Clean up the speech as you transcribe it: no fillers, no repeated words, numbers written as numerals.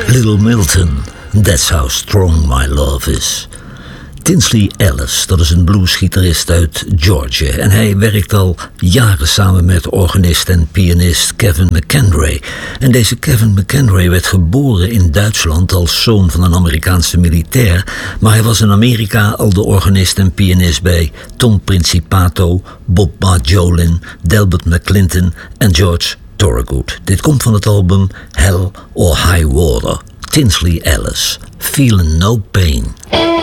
Little Milton, That's How Strong My Love Is. Tinsley Ellis, dat is een bluesgitarist uit Georgia. En hij werkt al jaren samen met organist en pianist Kevin McEndray. En deze Kevin McEndray werd geboren in Duitsland als zoon van een Amerikaanse militair. Maar hij was in Amerika al de organist en pianist bij Tom Principato, Bob Marjolin, Delbert McClinton en George Thorogood. Dit komt van het album Hell or High Water. Tinsley Ellis, Feelin' No Pain.